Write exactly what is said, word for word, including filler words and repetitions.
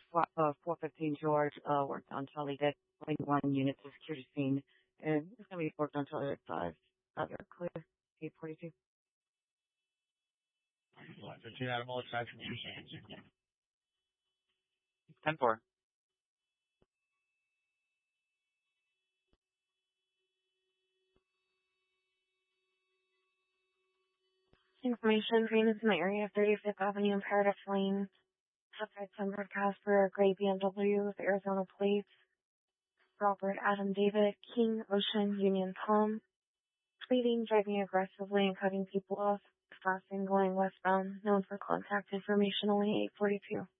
fo- uh, four fifteen George, uh, worked on Charlie Deck, one unit to security scene, and it's going to be worked on Charlie Deck five. Uh, they're clear, eight forty-two. fifteen Adam, all excited from two seconds. ten four. Information, train is in the area of thirty-fifth Avenue and Paradise Lane. Outside some broadcast for a gray B M W with Arizona plates. Robert Adam David, King Ocean Union Palm. Speeding, driving aggressively and cutting people off. Passing, going westbound. Known for contact information only eight forty-two.